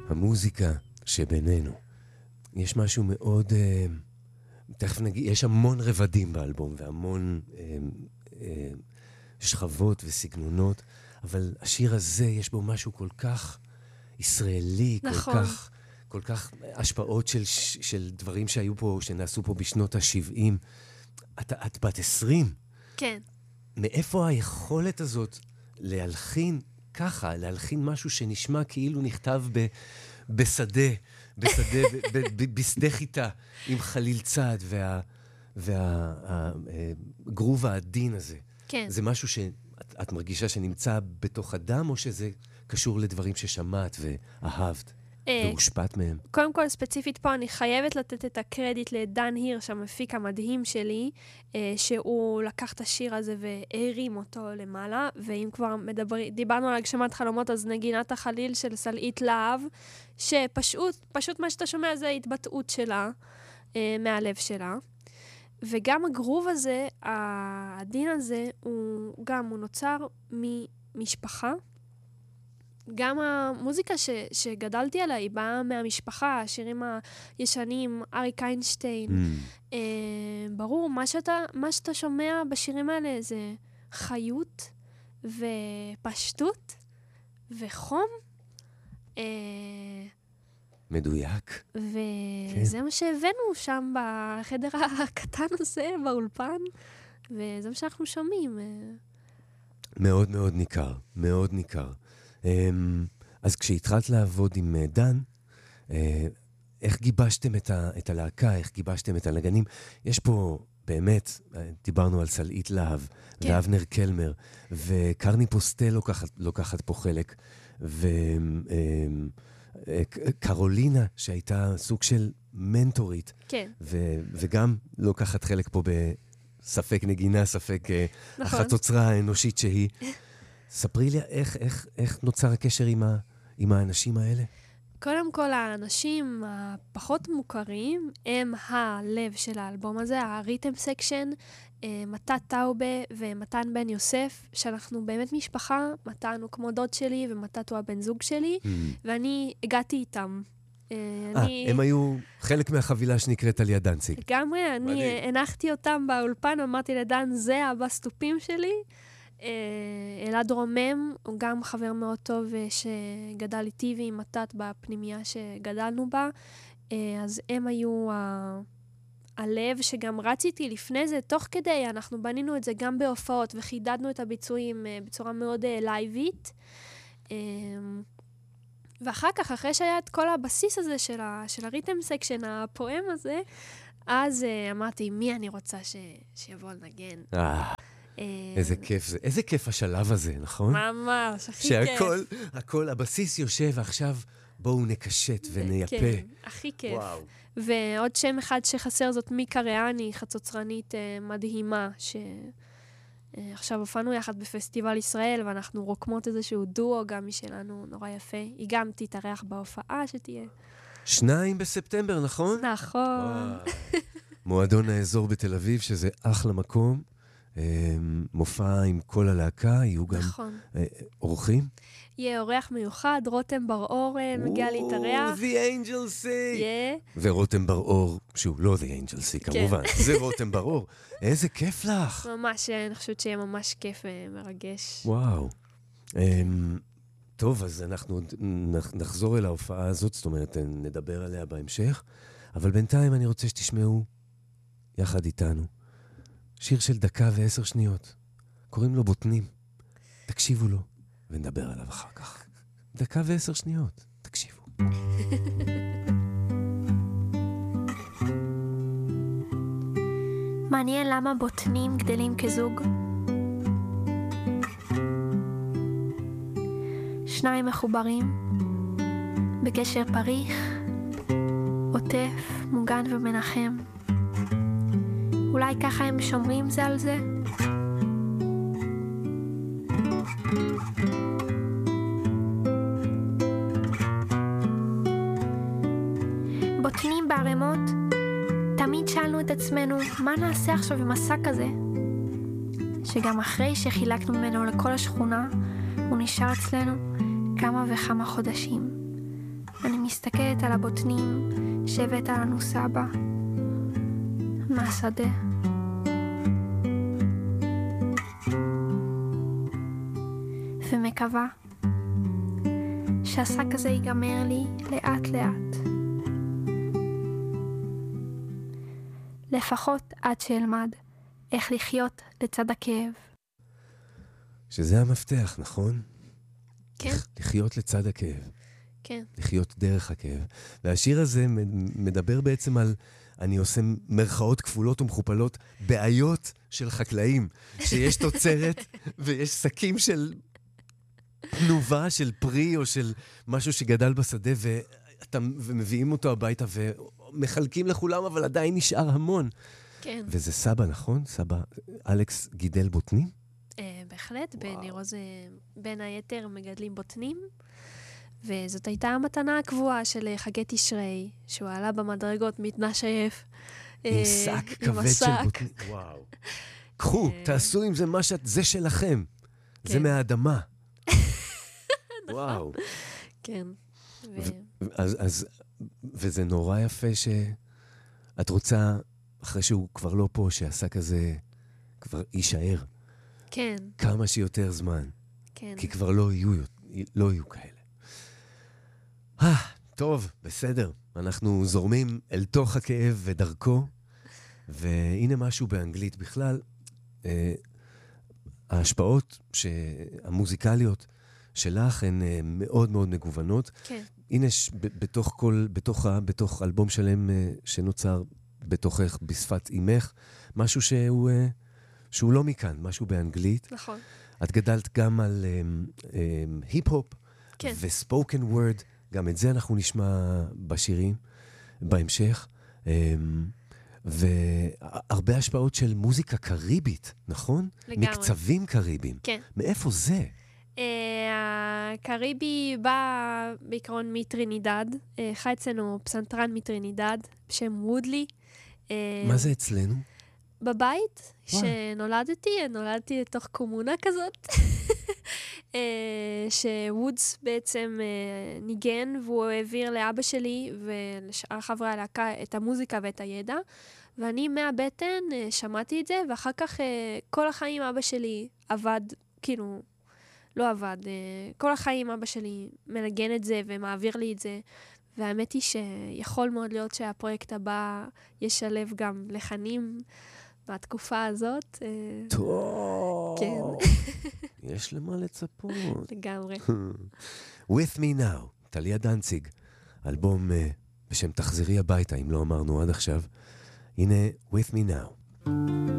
המוזיקה שבינינו. יש משהו מאוד, תכף נגיד, יש המון רבדים באלבום, והמון שכבות וסגנונות, אבל השיר הזה יש בו משהו כל כך ישראלי, נכון. כל כך השפעות של דברים שהיו פה, שנעשו פה בשנות ה-70. את בת 20. כן. מאיפה היכולת הזאת להלחין ככה, להלחין משהו שנשמע כאילו נכתב בשדה, בשדה חיטה, עם חליל צד, והגרוב העדין הזה. כן. זה משהו שאת מרגישה שנמצא בתוך הדם, או שזה קשור לדברים ששמעת ואהבת והושפעת מהם? קודם כל, ספציפית פה, אני חייבת לתת את הקרדיט לדן הירש, המפיק המדהים שלי, שהוא לקח את השיר הזה והרים אותו למעלה, ואם כבר דיברנו על הגשמת חלומות, אז נגינת החליל של סלעית להב, שפשוט מה שאתה שומע זה ההתבטאות שלה, מהלב שלה. וגם הגרוב הזה, הדין הזה, הוא נוצר ממשפחה. גם המוזיקה שגדלתי עליה, היא באה מהמשפחה, השירים הישנים, אריק איינשטיין. ברור, מה שאתה שומע בשירים האלה זה חיות ופשטות וחום. מדויק. וזה מה שהבאנו שם בחדר הקטן הזה, באולפן, וזה מה שאנחנו שומעים. מאוד מאוד ניכר, מאוד ניכר. אז כשהתחלת לעבוד עם דן, איך גיבשתם את הלהקה, איך גיבשתם את הנגנים? יש פה באמת, דיברנו על סלעית להב, כן. ואבנר קלמר, וקרני פוסטל לוקחת פה חלק, וקרולינה, שהייתה סוג של מנטורית, כן. וגם לוקחת חלק פה בספק נגינה, ספק נכון. החצוצרה האנושית שהיא. ספרי לי איך נוצר הקשר עם האנשים האלה? קודם כל, האנשים הפחות מוכרים הם הלב של האלבום הזה, הריתם סקשן, מתת טאובה ומתן בן יוסף, שאנחנו באמת משפחה, מתן הוא כמו דוד שלי ומתת הוא הבן זוג שלי, ואני הגעתי איתם. הם היו חלק מהחבילה שנקראת על יד דנציג. לגמרי, אני הנחתי אותם באולפן, אמרתי לדן, זה הבסטופים שלי. אלעד רומם, הוא גם חבר מאוד טוב שגדל איתי ועם מתת בפנימיה שגדלנו בה, אז הם היו הלב שגם רציתי לפני זה, תוך כדי, אנחנו בנינו את זה גם בהופעות וחידדנו את הביצועים בצורה מאוד לייבית, ואחר כך, אחרי שהיה את כל הבסיס הזה של הריתם סקשן, הפואם הזה, אז אמרתי, מי אני רוצה שיבוא לנגן? איזה כיף זה. איזה כיף השלב הזה, נכון? ממש, הכי כיף. שהכל, הבסיס יושב, ועכשיו בואו נקשט ונייפה. כן, הכי כיף. וואו. ועוד שם אחד שחסר זאת מיקה ריאני, חצוצרנית מדהימה, שעכשיו הופענו יחד בפסטיבל ישראל, ואנחנו רוקמות איזשהו דואו גם משלנו, נורא יפה. היא גם תתארח בהופעה שתהיה. 2 בספטמבר, נכון? נכון. מועדון האזור בתל אביב, שזה אחלה מקום. מופע עם כל הלהקה, יהיו גם אורחים? יהיה אורח מיוחד, רותם בר-אור מגיע להתארח. The Angel Sing! ורותם בר-אור, שהוא לא The Angel Sing, כמובן, זה רותם בר-אור. איזה כיף לך! ממש, אני חושבת שיהיה ממש כיף ומרגש. וואו. טוב, אז אנחנו נחזור אל ההופעה הזאת, זאת אומרת, נדבר עליה בהמשך, אבל בינתיים אני רוצה שתשמעו יחד איתנו. שיר של 1:10 קוראים לו בוטנים. תקשיבו לו, ונדבר עליו אחר כך. 1:10, תקשיבו. מעניין למה בוטנים גדלים כזוג. 2 מחוברים, בקשר פריך, עוטף, מוגן ומנחם. אולי ככה הם שומרים זה על זה? בוטנים בערמות, תמיד שאלנו את עצמנו, מה נעשה עכשיו עם מסע כזה? שגם אחרי שחילקנו ממנו לכל השכונה, הוא נשאר אצלנו כמה וכמה חודשים. אני מסתכלת על הבוטנים שהבאת לנו סבא מהשדה. ומקווה שהשק הזה ייגמר לי לאט לאט. לפחות עד שאלמד איך לחיות לצד הכאב. שזה המפתח, נכון? כן. לחיות לצד הכאב. כן. לחיות דרך הכאב. והשיר הזה מדבר בעצם על, אני עושה מרכאות כפולות ומכופלות, בעיות של חקלאים, שיש תוצרת ויש שקים של תנובה, של פרי או של משהו שגדל בשדה, ומביאים אותו הביתה ומחלקים לכולם, אבל עדיין נשאר המון. כן. וזה סבא, נכון? סבא, אלכס גידל בוטנים? בהחלט, בניר עוז בין היתר מגדלים בוטנים, וזאת הייתה המתנה הקבועה של חגי תשרי, שהוא עלה במדרגות מתנשף. עם שק כבד של בוטנים. וואו. קחו, תעשו עם זה מה זה שלכם. זה מהאדמה. וואו. כן. וזה נורא יפה שאת רוצה, אחרי שהוא כבר לא פה, שהשק הזה כבר יישאר. כן. כמה שיותר זמן. כן. כי כבר לא יהיו כאלה. טוב, בסדר. אנחנו זורמים אל תוך הכאב ודרכו, והנה משהו באנגלית בכלל. ההשפעות המוזיקליות שלך הן מאוד מאוד מגוונות. כן. הנה בתוך אלבום שלם שנוצר בתוכך בשפת אימך, משהו שהוא לא מכאן, משהו באנגלית. נכון. את גדלת גם על היפ-הופ כן. וספוקן וורד, גם את זה אנחנו נשמע בשירים, בהמשך. והרבה השפעות של מוזיקה קריבית, נכון? לגמרי. מקצבים קריביים. כן. מאיפה זה? הקריבי בא בעיקרון מטרינידד, חי אצלנו פסנתרן מטרינידד בשם וודלי. מה זה אצלנו? בבית שנולדתי לתוך קומונה כזאת, שוודס בעצם ניגן, והוא העביר לאבא שלי ולשאר חברי הלהקה את המוזיקה ואת הידע, ואני מהבטן שמעתי את זה, ואחר כך כל החיים אבא שלי עבד, כאילו, לא עבד, כל החיים אבא שלי מנגן את זה ומעביר לי את זה, והאמת היא שיכול מאוד להיות שהפרויקט הבא ישלב גם לחנים מהתקופה הזאת. טוב. כן. יש למה לצפות. לגמרי. With Me Now, טליה דנציג, אלבום בשם תחזרי הביתה, אם לא אמרנו עד עכשיו. הנה, With Me Now.